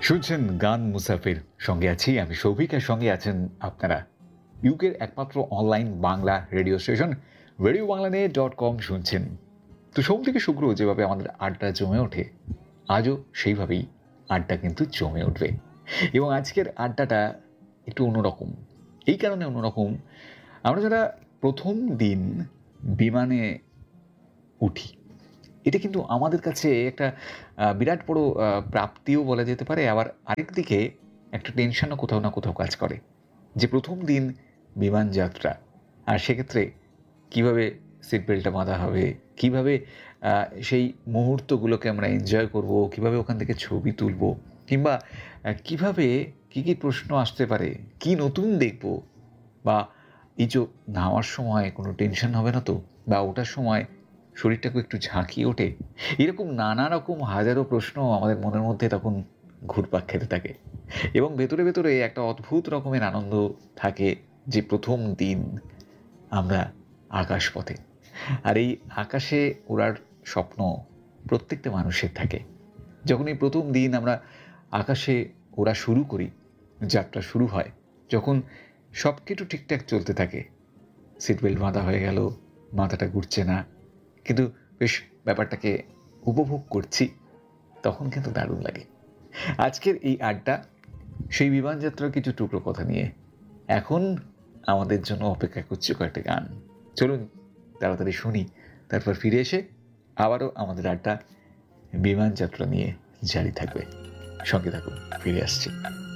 শুনছেন গান মুসাফির, সঙ্গে আছি আমি সৌভিক, আর সঙ্গে আছেন আপনারা। ইউকের একমাত্র online Bangla radio station RadioBanglaNet.com শুনছেন। তো সোম থেকে শুক্র যেভাবে আমাদের আড্ডা জমে ওঠে, আজও সেইভাবেই আড্ডা কিন্তু জমে উঠবে। এবং আজকের আড্ডাটা একটু অন্যরকম। এই কারণে অন্যরকম, আমরা যারা প্রথম দিন বিমানে উঠি, এটা কিন্তু আমাদের কাছে একটা বিরাট বড় প্রাপ্তিও বলা যেতে পারে। আবার আরেকদিকে একটা টেনশনও কোথাও না কোথাও কাজ করে, যে প্রথম দিন বিমান যাত্রা, আর সেক্ষেত্রে কীভাবে সিট বেল্টটা বাঁধা হবে, কীভাবে সেই মুহূর্তগুলোকে আমরা এনজয় করব, কীভাবে ওখান থেকে ছবি তুলব, কিংবা কীভাবে কী কী প্রশ্ন আসতে পারে, কি নতুন দেখব, বা এই যে নামার সময় কোনো টেনশন হবে না তো, বা ওঠার সময় শরীরটাকে একটু ঝাঁকিয়ে ওঠে, এরকম নানা রকম হাজারো প্রশ্ন আমাদের মনের মধ্যে তখন ঘুরপাক খেতে থাকে। এবং ভেতরে ভেতরে একটা অদ্ভুত রকমের আনন্দ থাকে, যে প্রথম দিন আমরা আকাশপথে। আর এই আকাশে ওড়ার স্বপ্ন প্রত্যেকটা মানুষের থাকে। যখন এই প্রথম দিন আমরা আকাশে ওড়া শুরু করি, যাত্রা শুরু হয়, যখন সব কিছু ঠিকঠাক চলতে থাকে, সিট বেল্ট বাঁধা হয়ে গেল, মাথাটা ঘুরছে না, কিন্তু বেশ ব্যাপারটাকে উপভোগ করছি, তখন কিন্তু দারুণ লাগে। আজকের এই আড্ডা সেই বিমানযাত্রার কিছু টুকরো কথা নিয়ে। এখন আমাদের জন্য অপেক্ষা করছে কয়েকটা গান। চলুন তাড়াতাড়ি শুনি, তারপর ফিরে এসে আবারও আমাদের আড্ডা বিমানযাত্রা নিয়ে জারি থাকবে। সঙ্গে থাকুন, ফিরে আসছি।